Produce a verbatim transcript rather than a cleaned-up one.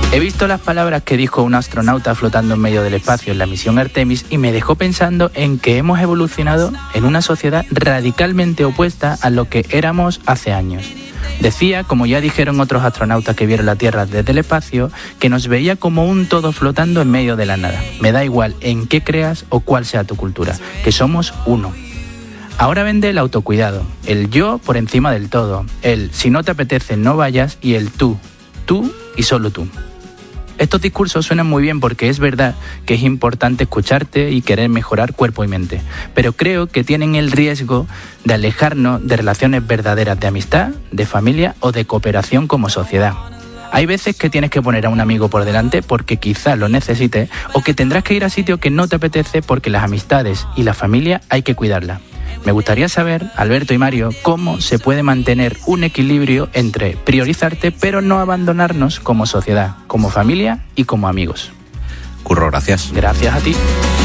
He visto las palabras que dijo un astronauta flotando en medio del espacio en la misión Artemis y me dejó pensando en que hemos evolucionado en una sociedad radicalmente opuesta a lo que éramos hace años. Decía, como ya dijeron otros astronautas que vieron la Tierra desde el espacio, que nos veía como un todo flotando en medio de la nada. Me da igual en qué creas o cuál sea tu cultura, que somos uno. Ahora vende el autocuidado, el yo por encima del todo, el si no te apetece no vayas y el tú, tú y solo tú. Estos discursos suenan muy bien porque es verdad que es importante escucharte y querer mejorar cuerpo y mente, pero creo que tienen el riesgo de alejarnos de relaciones verdaderas de amistad, de familia o de cooperación como sociedad. Hay veces que tienes que poner a un amigo por delante porque quizás lo necesites o que tendrás que ir a sitios que no te apetece porque las amistades y la familia hay que cuidarlas. Me gustaría saber, Alberto y Mario, cómo se puede mantener un equilibrio entre priorizarte pero no abandonarnos como sociedad, como familia y como amigos. Curro, gracias. Gracias a ti.